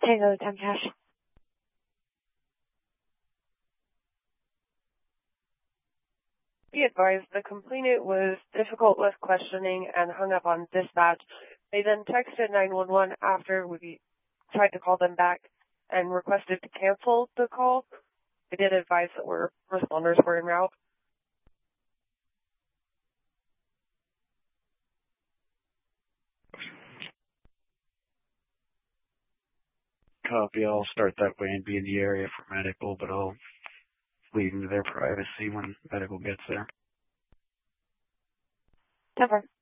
Tango, Time Cash. Be advised, the complainant was difficult with questioning and hung up on dispatch. They then texted 911 after we tried to call them back and requested to cancel the call. They did advise that responders were en route. Copy. I'll start that way and be in the area for medical, but I'll leave them to their privacy when medical gets there. Never.